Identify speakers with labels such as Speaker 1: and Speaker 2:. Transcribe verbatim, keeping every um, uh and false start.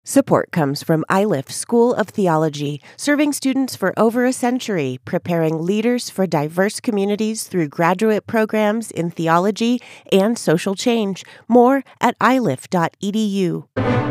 Speaker 1: Support comes from I L I F School of Theology, serving students for over a century, preparing leaders for diverse communities through graduate programs in theology and social change. More at I L I F dot E D U.